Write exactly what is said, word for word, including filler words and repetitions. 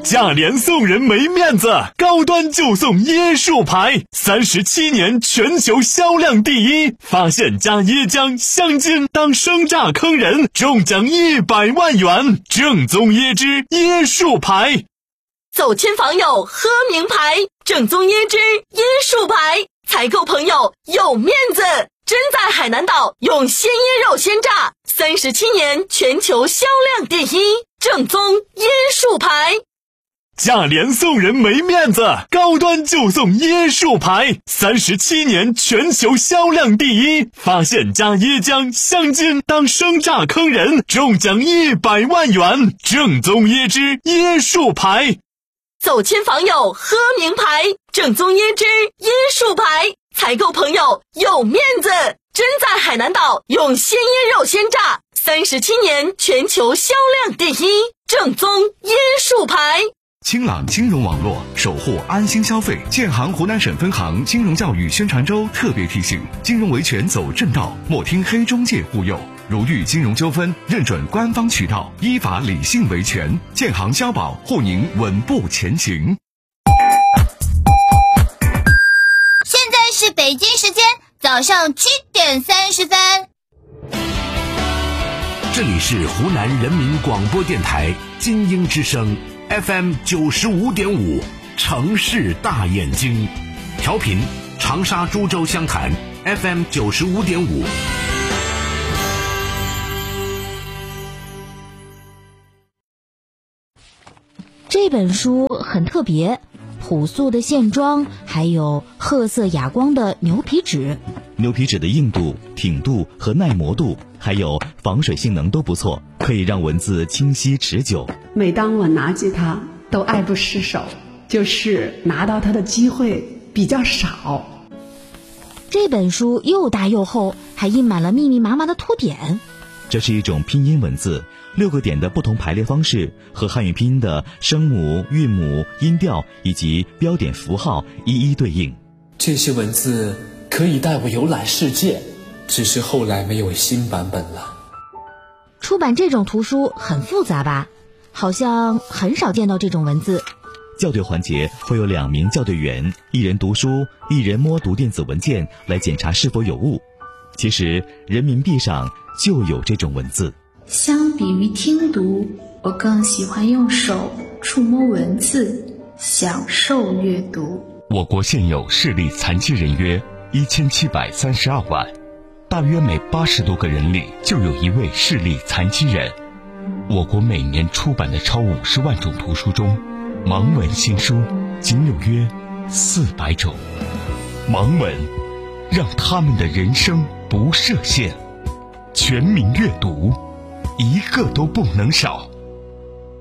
价廉送人没面子，高端就送椰树牌，三十七年全球销量第一。发现加椰浆、香精当生榨坑人，中奖一百万元。正宗椰汁椰树牌， 走亲访友喝名牌，正宗椰汁椰树牌，采购朋友有面子。真在海南岛用鲜椰肉鲜榨，三十七年全球销量第一。正宗椰树牌。 价廉送人没面子，高端就送椰树牌，三十七年全球销量第一。发现加椰浆、香精当生榨坑人，中奖一百万元。正宗椰汁椰树牌， 走亲访友喝名牌，正宗椰汁椰树牌，采购朋友有面子。真在海南岛用鲜椰肉鲜榨，三十七年全球销量第一。正宗椰树牌。 清朗金融网络，守护安心消费。建行湖南省分行金融教育宣传周特别提醒：金融维权走正道，莫听黑中介忽悠。如遇金融纠纷，认准官方渠道，依法理性维权。建行消保护您稳步前行。 现在是北京时间早上七点三十分。 这里是湖南人民广播电台金鹰之声 F M 九十五点五，城市大眼睛，调频长沙、株洲、湘潭 F M 九十五点五。 这本书很特别，朴素的线装，还有褐色哑光的牛皮纸。 牛皮纸的硬度、挺度和耐磨度，还有防水性能都不错，可以让文字清晰持久。 每当我拿起它，都爱不释手，就是拿到它的机会比较少。 这本书又大又厚，还印满了密密麻麻的图点。 这是一种拼音文字，六个点的不同排列方式和汉语拼音的声母、韵母、音调以及标点符号一一对应。 这些文字可以带我游览世界，只是后来没有新版本了。 出版这种图书很复杂吧？好像很少见到这种文字。 校对环节会有两名校对员，一人读书，一人摸读电子文件来检查是否有误。其实人民币上就有这种文字。 相比于听读，我更喜欢用手触摸文字，享受阅读。 我国现有视力残疾人约一千七百三十二万，大约每八十多个人里就有一位视力残疾人。我国每年出版的超五十万种图书中，盲文新书仅有约四百种。盲文让他们的人生不设限，全民阅读，一个都不能少。